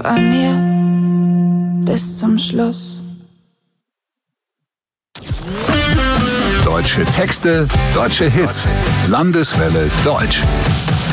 an mir bis zum Schluss. Deutsche Texte, deutsche Hits. Landeswelle Deutsch.